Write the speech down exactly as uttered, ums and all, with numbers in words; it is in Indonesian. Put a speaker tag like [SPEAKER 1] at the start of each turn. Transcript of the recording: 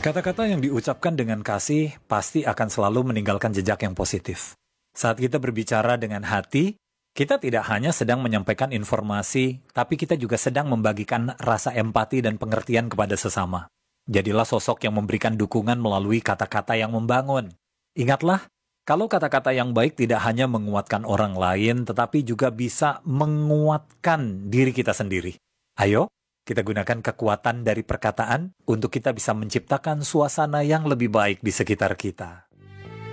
[SPEAKER 1] Kata-kata yang diucapkan dengan kasih pasti akan selalu meninggalkan jejak yang positif. Saat kita berbicara dengan hati, kita tidak hanya sedang menyampaikan informasi, tapi kita juga sedang membagikan rasa empati dan pengertian kepada sesama. Jadilah sosok yang memberikan dukungan melalui kata-kata yang membangun. Ingatlah, kalau kata-kata yang baik tidak hanya menguatkan orang lain, tetapi juga bisa menguatkan diri kita sendiri. Ayo, kita gunakan kekuatan dari perkataan untuk kita bisa menciptakan suasana yang lebih baik di sekitar kita.